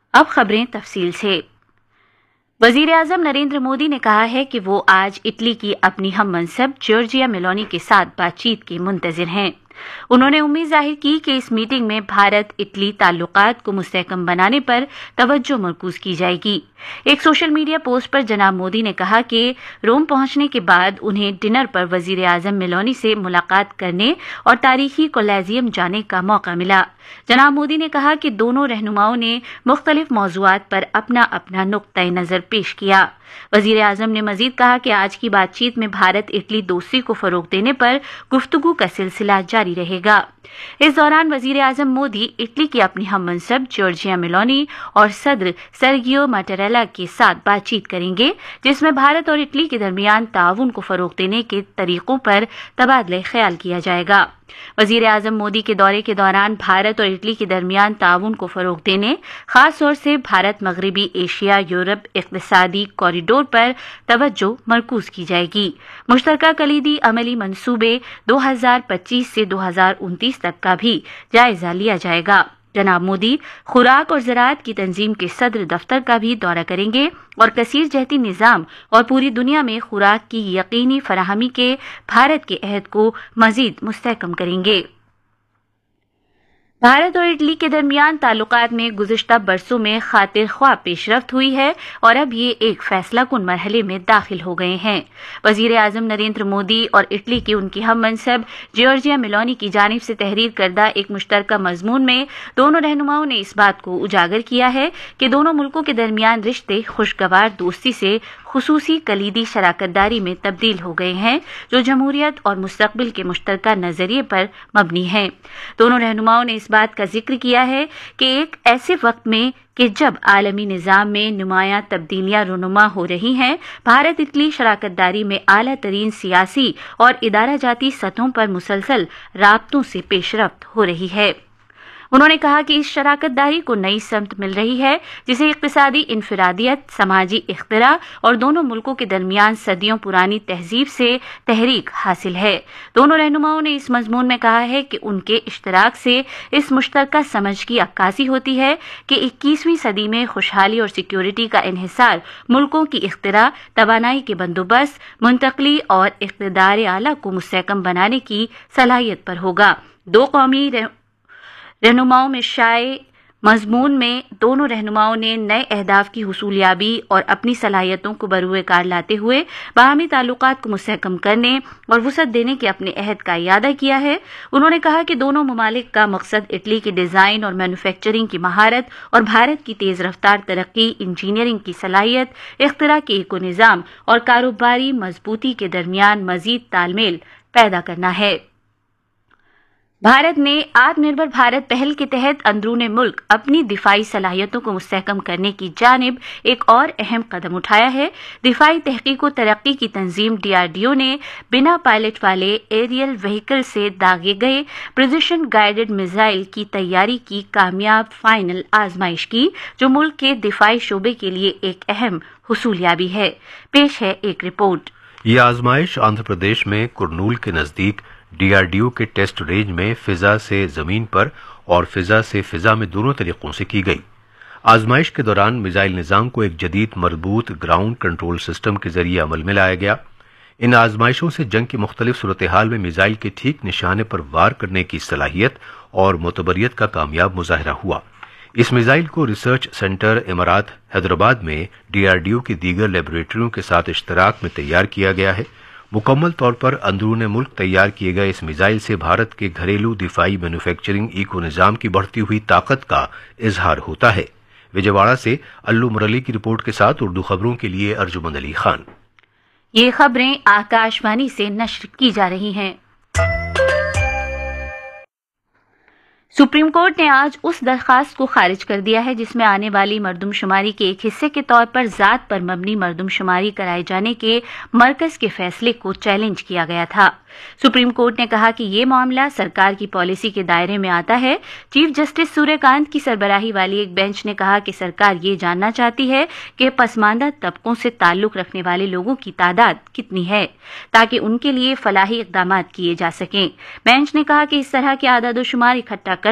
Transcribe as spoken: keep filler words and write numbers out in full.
अब खबरें तफसील से। वजीर आजम नरेंद्र मोदी ने कहा है कि वो आज इटली की अपनी हम मनसब जॉर्जिया मेलोनी के साथ बातचीत के मुंतजिर हैं। उन्होंने उम्मीद जाहिर की कि इस मीटिंग में भारत इटली ताल्लुकात को मुस्तहकम बनाने पर तवज्जो मरकूज की जाएगी। एक सोशल मीडिया पोस्ट पर जनाब मोदी ने कहा कि रोम पहुंचने के बाद उन्हें डिनर पर वजीर आजम मेलोनी से मुलाकात करने और तारीखी कोलेजियम जाने का मौका मिला। जनाब मोदी ने कहा कि दोनों रहनुमाओं ने मुख्तलिफ मौज़ूआत पर अपना अपना नुक्ता नज़र पेश किया। वजीर आजम ने मजीद कहा कि आज की बातचीत में भारत इटली दोस्ती को फरोग देने पर गुफ्तगू का सिलसिला जारी रहेगा। इस दौरान वजीर आजम मोदी इटली की अपनी हम मनसब जॉर्जिया मेलोनी और सदर सर्गियो माटेरेला के साथ बातचीत करेंगे, जिसमें भारत और इटली के दरमियान ताउन को फरोग देने के तरीकों पर तबादला ख्याल किया जाएगा। वजीर आजम मोदी के दौरे के दौरान भारत और इटली के दरमियान ताउन को फरोग देने, खास तौर से भारत मगरबी एशिया यूरोप इक्तिसादी कॉरिडोर पर तवज्जो मरकूज की जाएगी। मुश्तरका कलीदी अमली मंसूबे दो हजार पच्चीस से दो हजार उनतीस तक का भी जायजा लिया जाएगा। जनाब मोदी खुराक और ज़राअत की तंजीम के सदर दफ्तर का भी दौरा करेंगे और कसीर जहती निज़ाम और पूरी दुनिया में खुराक की यकीनी फराहमी के भारत के अहद को मजीद मुस्तहकम करेंगे। भारत और इटली के दरमियान ताल्लुकात में गुज़िश्ता बरसों में खातिर ख्वाह पेशरफ्त हुई है और अब ये एक फैसला कुन मरहले में दाखिल हो गए हैं। वजीर आजम नरेंद्र मोदी और इटली की उनकी हम मनसब जॉर्जिया मेलोनी की जानिब से तहरीर करदा एक मुश्तरका मजमून में दोनों रहनुमाओं ने इस बात को उजागर किया है कि दोनों मुल्कों के दरमियान रिश्ते खुशगवार दोस्ती से खुसूसी कलीदी शराकतदारी में तब्दील हो गए हैं, जो जमहूरियत और मुस्तकबिल के मुश्तरका नजरिए पर मबनी है। दोनों रहनुमाओं ने इस बात का जिक्र किया है कि एक ऐसे वक्त में कि जब आलमी निज़ाम में नुमायां तब्दीलियां रुनुमा हो रही हैं, भारत इटली शराकतदारी में आला तरीन सियासी और इदारा जाती सतहों पर मुसलसल राब्तों से पेशरफ्त हो रही है। उन्होंने कहा कि इस शराकतदारी को नई समत मिल रही है, जिसे इक्तिसादी इनफरादियत, समाजी इख्तिरा और दोनों मुल्कों के दरमियान सदियों पुरानी तहजीब से तहरीक हासिल है। दोनों रहनुमाओं ने इस मजमून में कहा है कि उनके इश्तराक से इस मुश्तरका समझ की अक्कासी होती है कि इक्कीसवीं सदी में खुशहाली और सिक्योरिटी का इन्हिसार मुल्कों की इख्तिरा, तवानाई के बंदोबस्त, मुंतकली और इख्तिदार आला को मुस्तहकम बनाने की सलाहियत पर होगा। दो कौमी रहनुमाओं में शाये मजमून में दोनों रहनुमाओं ने नए अहदाफ की हुसूलियाबी और अपनी सलाहियतों को बरूए कार लाते हुए बाहमी ताल्लुकात को मुस्तहकम करने और वुसअत देने के अपने अहद का इयादा किया है। उन्होंने कहा कि दोनों ममालिक का मकसद इटली की डिजाइन और मैन्युफैक्चरिंग की महारत और भारत की तेज रफ्तार तरक्की, इंजीनियरिंग की सलाहियत, इख्तिरा के इको निज़ाम और कारोबारी मजबूती के दरमियान मजीद तालमेल पैदा करना है। भारत ने आत्मनिर्भर भारत पहल के तहत अंदरूने मुल्क अपनी दिफाई सलाहियतों को मुस्तहकम करने की जानिब एक और अहम कदम उठाया है। दिफाई तहकीक व तरक्की की तंजीम डी आर डी ओ ने बिना पायलट वाले एरियल व्हीकल से दागे गए प्रिसिशन गाइडेड मिसाइल की तैयारी की कामयाब फाइनल आजमाइश की, जो मुल्क के दिफाई शोबे के लिए एक अहम हुसूलियाबी है। पेश है एक रिपोर्ट। ये आजमाइश आंध्र प्रदेश में कुरनूल के नजदीक डी आर डी ओ के टेस्ट रेंज में फिजा से जमीन पर और फिजा से फिजा में दोनों तरीकों से की गई। आजमाइश के दौरान मिसाइल निजाम को एक जदीद मजबूत ग्राउंड कंट्रोल सिस्टम के जरिए अमल में लाया गया। इन आजमाइशों से जंग की मुख्तलिफ सूरत हाल में मिसाइल के ठीक निशाने पर वार करने की सलाहियत और मोतबरियत का कामयाब मुजाहरा हुआ। इस मिसाइल को रिसर्च सेंटर इमारात हैदराबाद में डी आर डी ओ की दीगर लेबोरेटरियों के साथ इश्तराक में तैयार किया गया है। मुकम्मल तौर पर अंदरूने मुल्क तैयार किए गए इस मिसाइल से भारत के घरेलू दिफाई मैन्युफैक्चरिंग इको निज़ाम की बढ़ती हुई ताकत का इजहार होता है। विजयवाड़ा से अल्लू मुरली की रिपोर्ट के साथ उर्दू खबरों के लिए अर्जुमंद अली खान। ये खबरें आकाशवाणी से नश्र की जा रही हैं। सुप्रीम कोर्ट ने आज उस दरखास्त को खारिज कर दिया है जिसमें आने वाली मरदमशुमारी के एक हिस्से के तौर पर जात पर मबनी मरदमशुमारी कराए जाने के मरकज के फैसले को चैलेंज किया गया था। सुप्रीम कोर्ट ने कहा कि ये मामला सरकार की पॉलिसी के दायरे में आता है। चीफ जस्टिस सूर्यकांत की सरबराही वाली एक बेंच ने कहा कि सरकार ये जानना चाहती है कि पसमानदा तबकों से ताल्लुक रखने वाले लोगों की तादाद कितनी है, ताकि उनके लिए फलाही इकदाम किए जा सकें। बेंच ने कहा कि इस तरह के आदादोशुमार इकट्ठा